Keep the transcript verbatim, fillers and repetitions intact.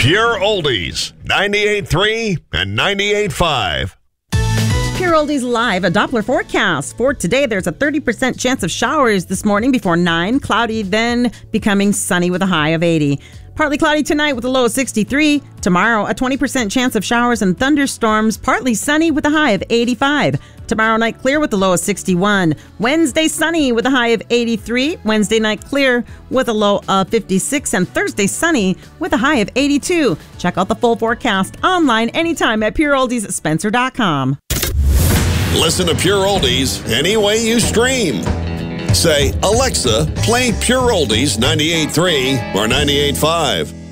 Pure Oldies, ninety-eight point three and ninety-eight point five. Pure Oldies Live, a Doppler forecast. For today, there's a thirty percent chance of showers this morning before nine. Cloudy, then becoming sunny with a high of eighty. Partly cloudy tonight with a low of sixty-three. Tomorrow, a twenty percent chance of showers and thunderstorms. Partly sunny with a high of eighty-five. Tomorrow night, clear with a low of sixty-one. Wednesday, sunny with a high of eighty-three. Wednesday night, clear with a low of fifty-six. And Thursday, sunny with a high of eighty-two. Check out the full forecast online anytime at pure oldies spencer dot com. Listen to Pure Oldies any way you stream. Say, Alexa, play Pure Oldies ninety-eight point three or ninety-eight point five.